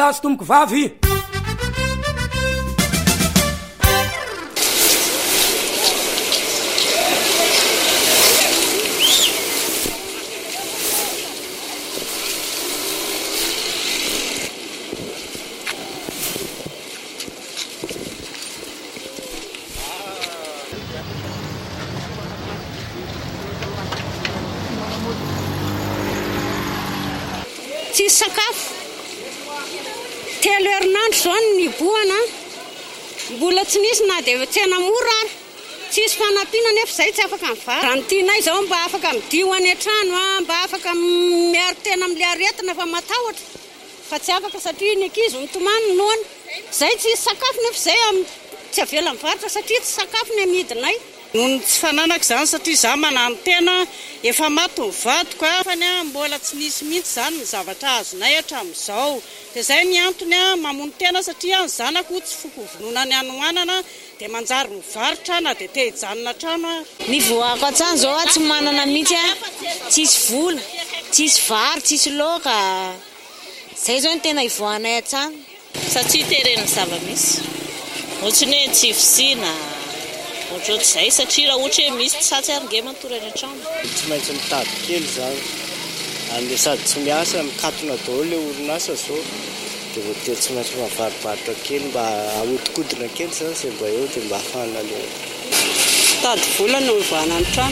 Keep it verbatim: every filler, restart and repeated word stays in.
lazo tomoko vavy. Tsisy sakafo telo herinandro zao ny boana, mbola tsy nisy na dia tsena mora ary tsisy fanampiana nefa izay tsy afaka mivary. Raha ny tianay izao mba afaka midio any an-trano, mba afaka miaro tena amin'ilay aretina fa matahotra, fa tsy afaka satria ny ankizy mitomany noana. Izay tsisy sakafo nefa izay tsy avela mivarotra satria tsy sakafo ny amidinay. Nono tsy fananako izany satria izaho manano tena efa maty ny vadiko afany a, mbola tsy nisy mihitsy izany ny zavatra azonay hatramin'izao. Dia izay ny antony a mamono tena satria ny zanako tsy foko vononany anohanana dia manjary mivarotra na dia te hijanona trano a. Ny voako an-trano izao a tsy manana mihitsy a, tsisy vola, tsisy vary, tsisy laoka. Izay izao ny tena ivoahanay an-trano. Satria teren'ny zava-misy, ohatra ny hoe tsy fisiana, ohatrohatr'izay satria raha ohatra hoe misy tsatsy ary nge matory any an-trano. Tsy maintsy mitady kely izany, any sady tsy miasa, mikatona daholo ilay orinasa zao, dia voatery tsy maintsy mavarobarotra kely mba ahodikodina kely izany izay mba eo dia mba hafana ilay tady vola no ivoahana ny trano.